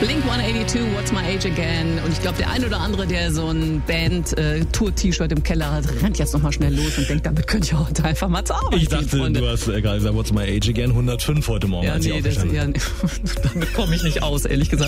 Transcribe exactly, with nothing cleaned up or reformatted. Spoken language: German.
Blink hundertzweiundachtzig, What's My Age Again. Und ich glaube, der ein oder andere, der so ein Band-Tour-T-Shirt im Keller hat, rennt jetzt nochmal schnell los und denkt, damit könnte ich heute einfach mal zur Arbeit Ich dachte, gehen, Freunde. du hast äh, gerade gesagt, What's My Age Again, hundertfünf heute Morgen. Ja, als ich nee, das, ja, damit komme ich nicht aus, ehrlich gesagt.